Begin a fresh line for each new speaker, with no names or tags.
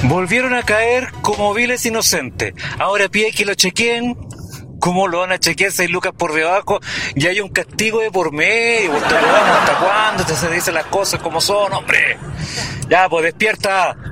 Volvieron a caer como viles inocentes. Ahora pide que lo chequeen. ¿Cómo lo van a chequear 6 lucas por debajo? Y hay un castigo de por medio. Pues te lo damos hasta cuándo. Te se dicen las cosas como son, hombre. Ya, pues despierta.